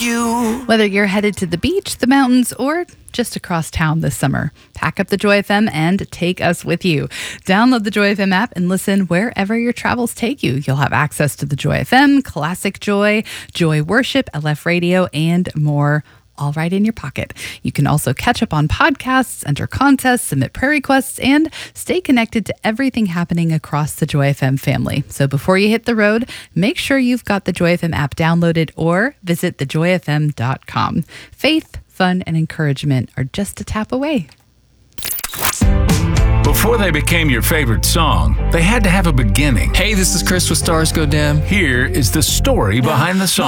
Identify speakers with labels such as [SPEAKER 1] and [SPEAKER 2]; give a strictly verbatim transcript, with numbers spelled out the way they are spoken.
[SPEAKER 1] you.
[SPEAKER 2] Whether you're headed to the beach, the mountains, or just across town this summer, pack up the Joy F M and take us with you. Download the Joy F M app and listen wherever your travels take you. You'll have access to the Joy F M, Classic Joy, Joy Worship, L F Radio, and more, all right in your pocket. You can also catch up on podcasts, enter contests, submit prayer requests, and stay connected to everything happening across the Joy F M family. So before you hit the road, make sure you've got the Joy F M app downloaded or visit the joy f m dot com. Faith, fun, and encouragement are just a tap away.
[SPEAKER 3] Before they became your favorite song, they had to have a beginning.
[SPEAKER 4] Hey, this is Chris with Stars Go Dim.
[SPEAKER 3] Here is the story behind the song.